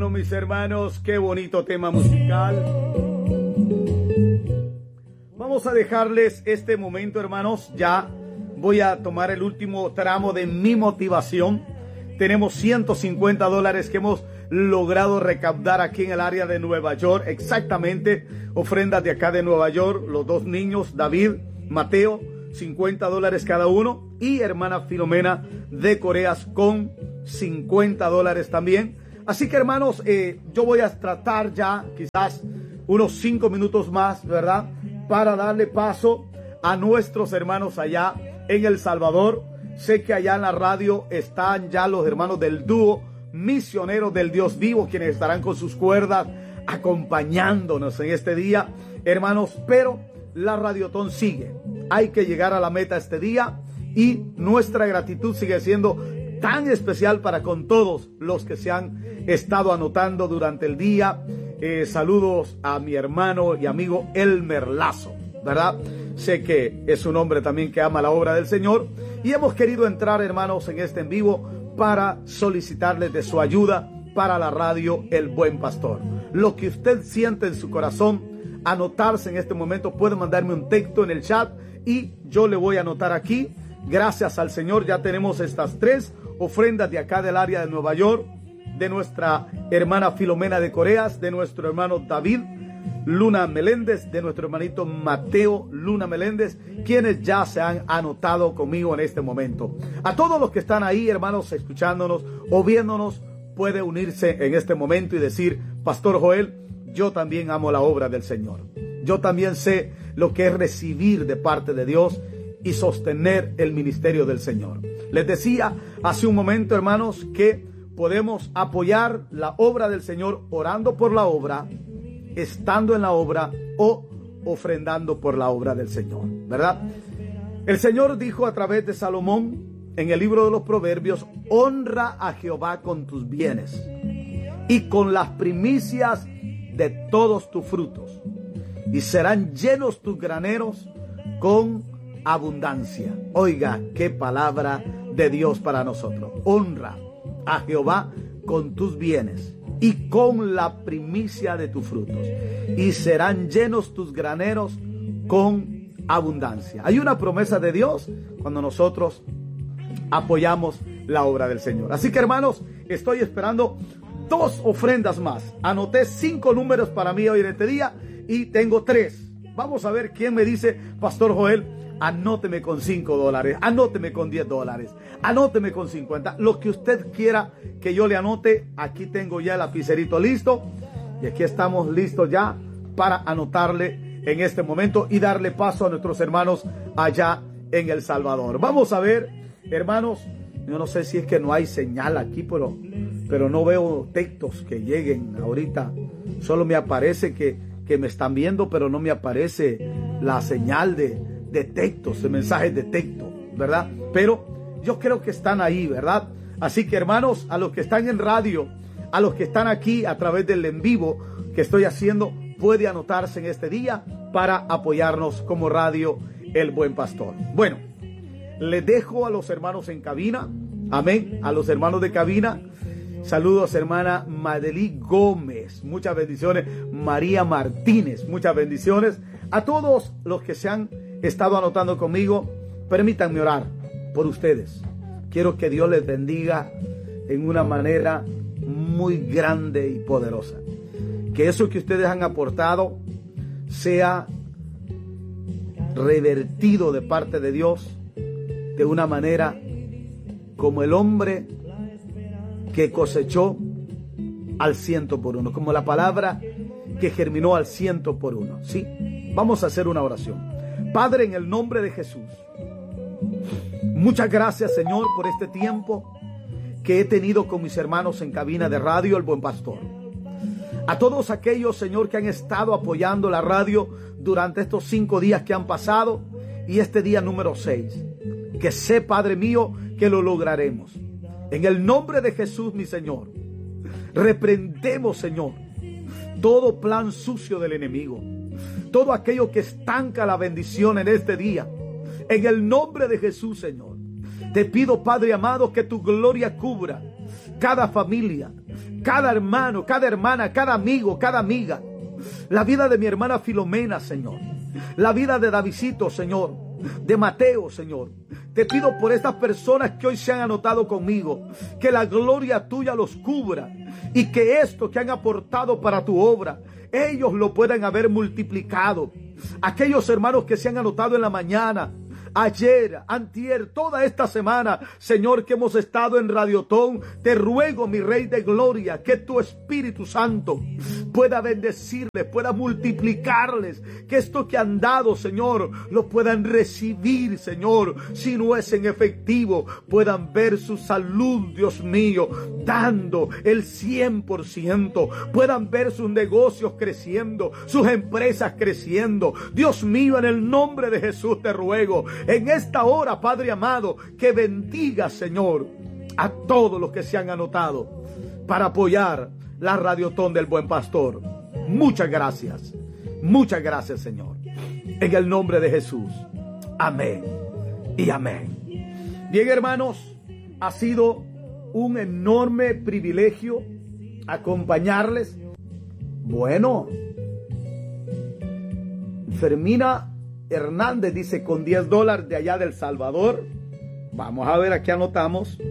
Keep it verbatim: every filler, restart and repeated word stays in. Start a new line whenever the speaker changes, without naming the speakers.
Bueno, mis hermanos, qué bonito tema musical. Vamos a dejarles este momento, hermanos. Ya voy a tomar el último tramo de mi motivación. Tenemos ciento cincuenta dólares que hemos logrado recaudar aquí en el área de Nueva York. Exactamente, ofrendas de acá de Nueva York. Los dos niños, David, Mateo, cincuenta dólares cada uno. Y hermana Filomena de Coreas con cincuenta dólares también. Así que, hermanos, eh, yo voy a tratar ya quizás unos cinco minutos más, ¿verdad? Para darle paso a nuestros hermanos allá en El Salvador. Sé que allá en la radio están ya los hermanos del dúo Misioneros del Dios Vivo, quienes estarán con sus cuerdas acompañándonos en este día, hermanos. Pero la Radiotón sigue. Hay que llegar a la meta este día y nuestra gratitud sigue siendo tan especial para con todos los que se han estado anotando durante el día. Eh, saludos a mi hermano y amigo Elmer Lazo, ¿verdad? Sé que es un hombre también que ama la obra del Señor y hemos querido entrar, hermanos, en este en vivo para solicitarles de su ayuda para la radio El Buen Pastor. Lo que usted siente en su corazón, anotarse en este momento, puede mandarme un texto en el chat y yo le voy a anotar aquí. Gracias al Señor ya tenemos estas tres ofrendas de acá del área de Nueva York, de nuestra hermana Filomena de Coreas, de nuestro hermano David Luna Meléndez, de nuestro hermanito Mateo Luna Meléndez, quienes ya se han anotado conmigo en este momento. A todos los que están ahí, hermanos, escuchándonos o viéndonos, puede unirse en este momento y decir: Pastor Joel, yo también amo la obra del Señor. Yo también sé lo que es recibir de parte de Dios y sostener el ministerio del Señor. Les decía hace un momento, hermanos, que podemos apoyar la obra del Señor orando por la obra, estando en la obra o ofrendando por la obra del Señor, ¿verdad? El Señor dijo a través de Salomón en el libro de los Proverbios: honra a Jehová con tus bienes y con las primicias de todos tus frutos, y serán llenos tus graneros con abundancia. Oiga, qué palabra de Dios para nosotros. Honra a Jehová con tus bienes y con la primicia de tus frutos, y serán llenos tus graneros con abundancia. Hay una promesa de Dios cuando nosotros apoyamos la obra del Señor. Así que, hermanos, estoy esperando dos ofrendas más. Anoté cinco números para mí hoy en este día y tengo tres. Vamos a ver quién me dice: Pastor Joel, anóteme con cinco dólares, anóteme con diez dólares, anóteme con cincuenta, lo que usted quiera que yo le anote. Aquí tengo ya el lapicerito listo y aquí estamos listos ya para anotarle en este momento y darle paso a nuestros hermanos allá en El Salvador. Vamos a ver, hermanos, yo no sé si es que no hay señal aquí, pero, pero no veo textos que lleguen ahorita. Solo me aparece que, que me están viendo, pero no me aparece la señal de de textos, de mensajes de texto, ¿verdad? Pero yo creo que están ahí, ¿verdad? Así que, hermanos, a los que están en radio, a los que están aquí a través del en vivo que estoy haciendo, puede anotarse en este día para apoyarnos como radio El Buen Pastor. Bueno, les dejo a los hermanos en cabina, amén, a los hermanos de cabina. Saludos, hermana Madely Gómez, muchas bendiciones. María Martínez, muchas bendiciones. A todos los que se han estado anotando conmigo, permítanme orar por ustedes. Quiero que Dios les bendiga en una manera muy grande y poderosa. Que eso que ustedes han aportado sea revertido de parte de Dios de una manera como el hombre que cosechó al ciento por uno, como la palabra que germinó al ciento por uno. ¿Sí? Vamos a hacer una oración. Padre, en el nombre de Jesús, muchas gracias, Señor, por este tiempo que he tenido con mis hermanos en cabina de radio El Buen Pastor. A todos aquellos, Señor, que han estado apoyando la radio durante estos cinco días que han pasado y este día número seis, que sé, Padre mío, que lo lograremos. En el nombre de Jesús, mi Señor, reprendemos, Señor, todo plan sucio del enemigo, todo aquello que estanca la bendición en este día. En el nombre de Jesús, Señor, te pido, Padre amado, que tu gloria cubra cada familia, cada hermano, cada hermana, cada amigo, cada amiga. La vida de mi hermana Filomena, Señor. La vida de Davidito, Señor. De Mateo, Señor. Te pido por estas personas que hoy se han anotado conmigo, que la gloria tuya los cubra y que esto que han aportado para tu obra, ellos lo puedan haber multiplicado. Aquellos hermanos que se han anotado en la mañana, ayer, antier, toda esta semana, Señor, que hemos estado en Radiotón, te ruego, mi Rey de Gloria, que tu Espíritu Santo pueda bendecirles, pueda multiplicarles, que esto que han dado, Señor, lo puedan recibir, Señor, si no es en efectivo, puedan ver su salud, Dios mío, dando el cien por ciento, puedan ver sus negocios creciendo, sus empresas creciendo. Dios mío, en el nombre de Jesús te ruego, en esta hora, Padre amado, que bendiga, Señor, a todos los que se han anotado para apoyar la Radiotón del Buen Pastor. Muchas gracias, muchas gracias, Señor, en el nombre de Jesús. Amén y amén. Bien, hermanos, ha sido un enorme privilegio acompañarles. Bueno, Fermina Hernández dice con diez dólares de allá del Salvador. Vamos a ver, aquí anotamos.